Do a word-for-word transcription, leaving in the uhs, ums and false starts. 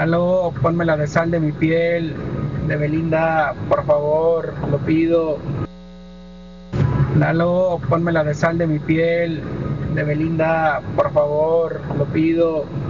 Lalo, ponme la de sal de mi piel, de Belinda, por favor, lo pido. Lalo, ponme la de sal de mi piel, de Belinda, por favor, lo pido.